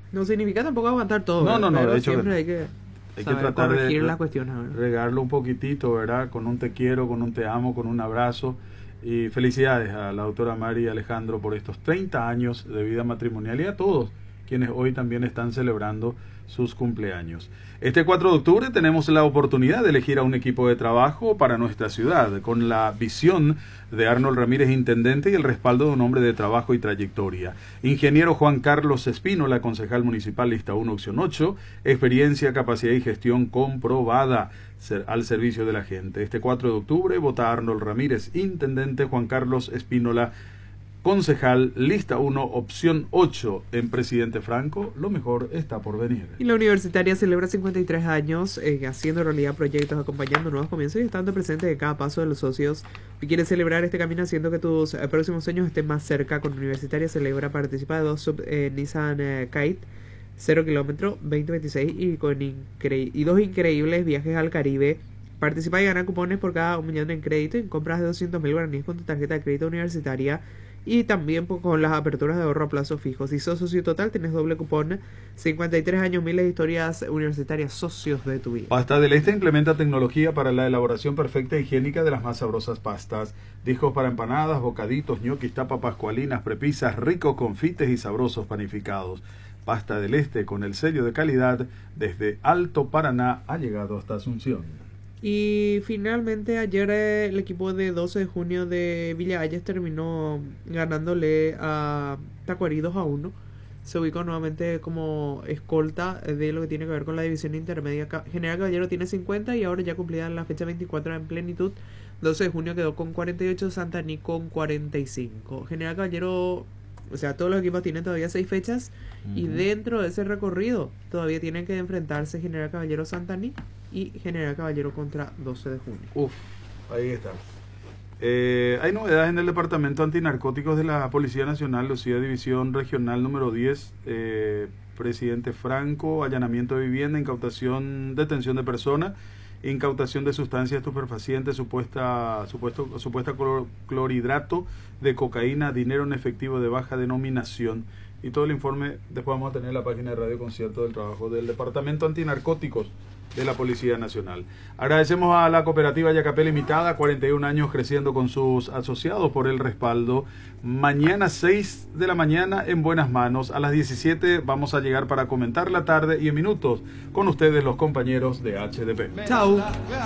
No significa tampoco aguantar todo, No, no, no, pero de hecho siempre hay hay que saber tratar corregir de las cuestiones, ¿verdad? regarlo un poquitito, ¿verdad? Con un te quiero, con un te amo, con un abrazo. Y felicidades a la doctora Mari Alejandro por estos 30 años de vida matrimonial y a todos quienes hoy también están celebrando sus cumpleaños. Este 4 de octubre tenemos la oportunidad de elegir a un equipo de trabajo para nuestra ciudad, con la visión de Arnold Ramírez, intendente, y el respaldo de un hombre de trabajo y trayectoria. Ingeniero Juan Carlos Espínola, concejal municipal lista 1, opción 8, experiencia, capacidad y gestión comprobada al servicio de la gente. Este 4 de octubre vota Arnold Ramírez, intendente, Juan Carlos Espínola, concejal, lista 1, opción 8. En Presidente Franco, lo mejor está por venir. Y la universitaria celebra 53 años haciendo realidad proyectos, acompañando nuevos comienzos y estando presente en cada paso de los socios que quieren celebrar este camino, haciendo que tus próximos sueños estén más cerca. Con Universitaria celebra, participa de 2 Nissan Kite 0 kilómetro 2026 y 2 increíbles viajes al Caribe. Participa y gana cupones por cada 1 millón en crédito y en compras de 200.000 guaraníes con tu tarjeta de crédito universitaria. Y también con las aperturas de ahorro a plazo fijo. Si sos socio total, tenés doble cupón. 53 años, miles de historias universitarias, socios de tu vida. Pasta del Este implementa tecnología para la elaboración perfecta e higiénica de las más sabrosas pastas. Discos para empanadas, bocaditos, ñoquis, tapas pascualinas, prepisas, ricos confites y sabrosos panificados. Pasta del Este, con el sello de calidad, desde Alto Paraná ha llegado hasta Asunción. Y finalmente ayer el equipo de 12 de junio de Villa Ayes terminó ganándole a Tacuarí 2-1. Se ubicó nuevamente como escolta de lo que tiene que ver con la división intermedia. General Caballero tiene 50 y ahora ya cumplida la fecha 24 en plenitud. 12 de junio quedó con 48, Santaní con 45. General Caballero, o sea, todos los equipos tienen todavía 6 fechas y dentro de ese recorrido todavía tienen que enfrentarse General Caballero Santaní y General Caballero contra 12 de junio. Uf, ahí está. Hay novedades en el Departamento Antinarcóticos de la Policía Nacional, Lucía, División Regional número 10, Presidente Franco, allanamiento de vivienda, incautación, detención de persona, incautación de sustancias estupefacientes, supuesta clorhidrato de cocaína, dinero en efectivo de baja denominación. Y todo el informe después vamos a tener en la página de Radio Concierto del trabajo del Departamento Antinarcóticos de la Policía Nacional. Agradecemos a la cooperativa Yacapé Limitada, 41 años creciendo con sus asociados, por el respaldo. Mañana 6 de la mañana en buenas manos. A las 17 vamos a llegar para comentar la tarde y en minutos con ustedes los compañeros de HDP. Chao.